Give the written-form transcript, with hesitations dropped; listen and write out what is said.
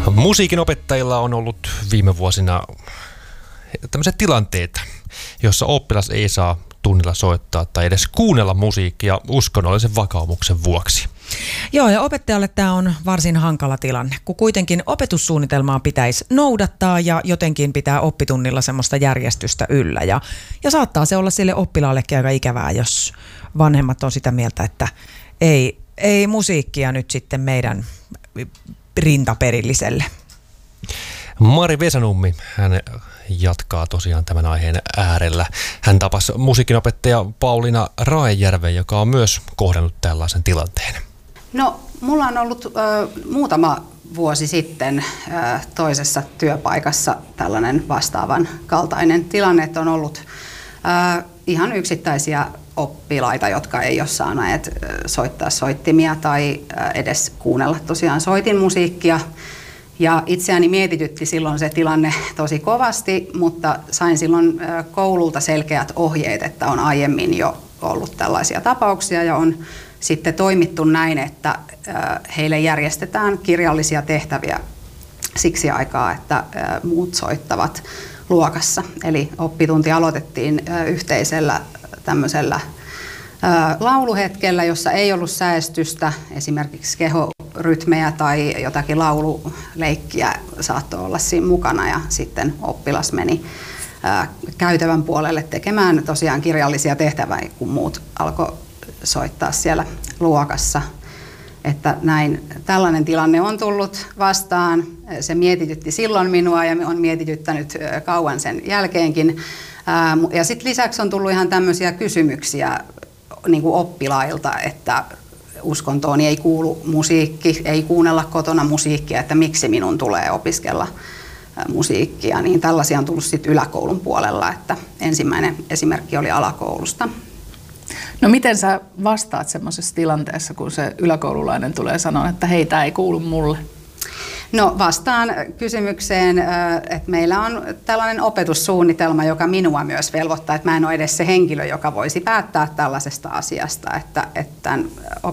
Musiikin opettajilla on ollut viime vuosina tämmöisiä tilanteita, jossa oppilas ei saa tunnilla soittaa tai edes kuunnella musiikkia uskonnollisen vakaumuksen vuoksi. Joo, ja opettajalle tämä on varsin hankala tilanne, kun kuitenkin opetussuunnitelmaa pitäisi noudattaa ja jotenkin pitää oppitunnilla semmoista järjestystä yllä. Ja saattaa se olla sille oppilaallekin aika ikävää, jos vanhemmat on sitä mieltä, että ei musiikkia nyt sitten meidän rintaperilliselle. Mari Vesanummi, hän jatkaa tosiaan tämän aiheen äärellä. Hän tapasi musiikinopettaja Pauliina Raejärven, joka on myös kohdannut tällaisen tilanteen. No, mulla on ollut muutama vuosi sitten toisessa työpaikassa tällainen vastaavan kaltainen tilanne, että on ollut ihan yksittäisiä oppilaita, jotka ei ole saaneet soittaa soittimia tai edes kuunnella tosiaan soitinmusiikkia. Ja itseäni mietitytti silloin se tilanne tosi kovasti, mutta sain silloin koululta selkeät ohjeet, että on aiemmin jo ollut tällaisia tapauksia ja on sitten toimittu näin, että heille järjestetään kirjallisia tehtäviä siksi aikaa, että muut soittavat luokassa. Eli oppitunti aloitettiin yhteisellä tämmöisellä lauluhetkellä, jossa ei ollut säestystä, esimerkiksi kehorytmejä tai jotakin laululeikkiä saattoi olla siinä mukana ja sitten oppilas meni käytävän puolelle tekemään tosiaan kirjallisia tehtäviä, kun muut alkoi soittaa siellä luokassa. Että näin, tällainen tilanne on tullut vastaan. Se mietitytti silloin minua ja on mietityttänyt kauan sen jälkeenkin. Ja sitten lisäksi on tullut ihan tämmöisiä kysymyksiä niin kuin oppilailta, että uskontooni ei kuulu musiikki, ei kuunnella kotona musiikkia, että miksi minun tulee opiskella musiikkia. Niin tällaisia on tullut sitten yläkoulun puolella, että ensimmäinen esimerkki oli alakoulusta. No miten sä vastaat semmoisessa tilanteessa, kun se yläkoululainen tulee sanoa, että hei, tää ei kuulu mulle? No vastaan kysymykseen, että meillä on tällainen opetussuunnitelma, joka minua myös velvoittaa, että mä en ole edes se henkilö, joka voisi päättää tällaisesta asiasta, että tämän